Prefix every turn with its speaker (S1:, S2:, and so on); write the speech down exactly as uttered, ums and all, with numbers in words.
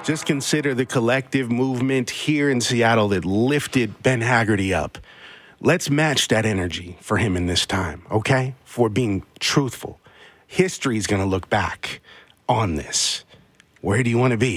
S1: Just consider the collective movement here in Seattle that lifted Ben Haggerty up. Let's match that energy for him in this time, okay? For being truthful. History's going to look back on this. Where do you want to be?